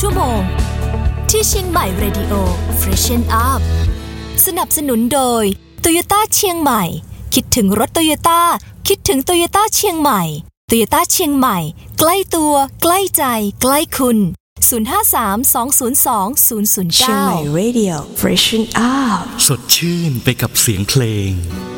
ชั่วโมงที่เชียงใหม่ Radio Freshen Up สนับสนุนโดย Toyota เชียงใหม่คิดถึงรถ Toyota คิดถึง Toyota เชียงใหม่ Toyota เชียงใหม่ใกล้ตัวใกล้ใจใกล้คุณ053-202-009 เชียงใหม่ Radio Freshen Up สดชื่นไปกับเสียงเพลง